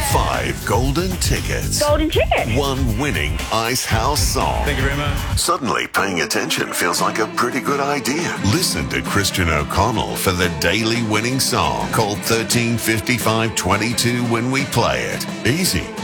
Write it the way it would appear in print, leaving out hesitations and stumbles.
5 golden tickets. Golden ticket. 1 winning Ice House song. Thank you very much. Suddenly, paying attention feels like a pretty good idea. Listen to Christian O'Connell for the daily winning song. Call 135522 when we play it. Easy.